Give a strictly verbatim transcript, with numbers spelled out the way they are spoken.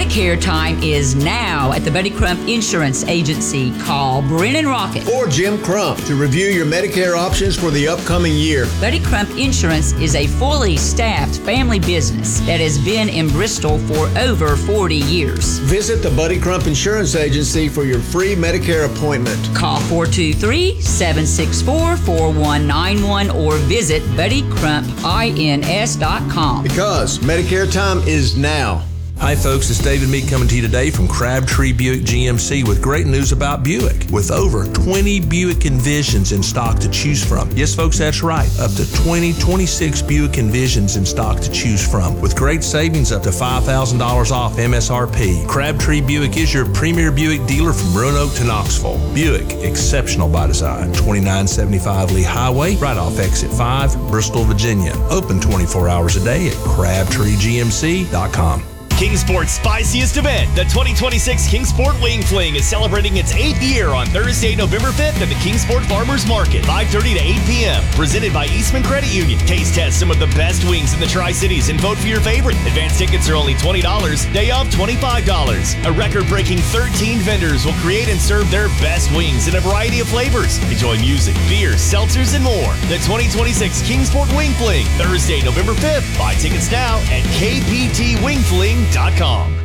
Medicare time is now at the Buddy Crump Insurance Agency. Call Brennan Rocket or Jim Crump to review your Medicare options for the upcoming year. Buddy Crump Insurance is a fully staffed family business that has been in Bristol for over forty years. Visit the Buddy Crump Insurance Agency for your free Medicare appointment. Call four two three, seven six four, four one nine one or visit buddy crump ins dot com. Because Medicare time is now. Hi folks, it's David Meek coming to you today from Crabtree Buick G M C with great news about Buick. With over twenty Buick Envisions in stock to choose from. Yes folks, that's right. Up to twenty, twenty-six Buick Envisions in stock to choose from. With great savings up to five thousand dollars off M S R P. Crabtree Buick is your premier Buick dealer from Roanoke to Knoxville. Buick, exceptional by design. twenty-nine seventy-five Lee Highway, right off exit five, Bristol, Virginia. Open twenty-four hours a day at crabtree g m c dot com. Kingsport's spiciest event, the twenty twenty-six Kingsport Wing Fling, is celebrating its eighth year on Thursday, November fifth at the Kingsport Farmers Market, five thirty to eight p.m. Presented by Eastman Credit Union. Taste test some of the best wings in the Tri-Cities and vote for your favorite. Advance tickets are only twenty dollars, day of twenty-five dollars. A record-breaking thirteen vendors will create and serve their best wings in a variety of flavors. Enjoy music, beer, seltzers, and more. The twenty twenty-six Kingsport Wing Fling, Thursday, November fifth. Buy tickets now at k p t wing fling dot com.